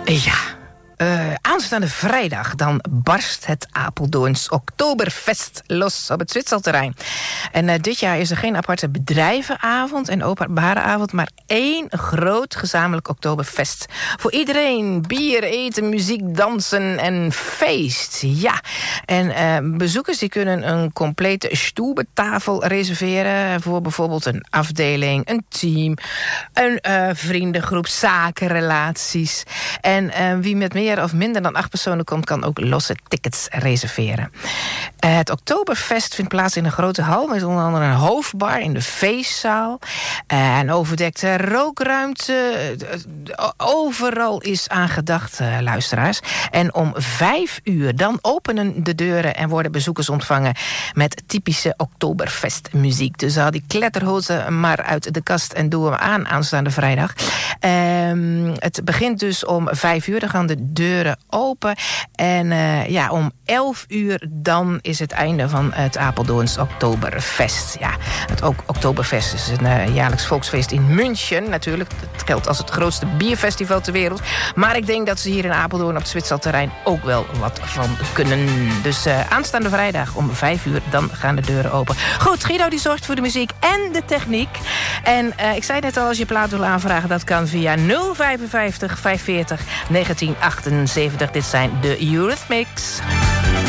Ja. Aanstaande vrijdag dan barst het Apeldoorns Oktoberfest los op het Zwitserterrein. En dit jaar is er geen aparte bedrijvenavond en openbare avond, maar één groot gezamenlijk Oktoberfest. Voor iedereen bier, eten, muziek, dansen en feest. Ja, en bezoekers die kunnen een complete stoeltafel reserveren voor bijvoorbeeld een afdeling, een team, een vriendengroep, zakenrelaties. En wie met meer of minder dan 8 personen komt, kan ook losse tickets reserveren. Het Oktoberfest vindt plaats in een grote hal met onder andere een hoofdbar in de feestzaal. Een overdekte rookruimte. Overal is aan gedacht, luisteraars. En om 5 uur dan openen de deuren en worden bezoekers ontvangen met typische Oktoberfestmuziek. Dus haal die kletterhozen maar uit de kast en doe hem aan aanstaande vrijdag. Het begint dus om 5 uur. Dan gaan de deuren open. En om 11 uur dan is het einde van het Apeldoorns Oktoberfest. Ja, het Oktoberfest is een jaarlijks volksfeest in München natuurlijk. Het geldt als het grootste bierfestival ter wereld. Maar ik denk dat ze hier in Apeldoorn op het Zwitserterrein ook wel wat van kunnen. Dus aanstaande vrijdag om 5 uur, dan gaan de deuren open. Goed, Guido die zorgt voor de muziek en de techniek. En ik zei net al, als je plaat wil aanvragen, dat kan via 055 540 1978. Dit zijn de Eurythmics.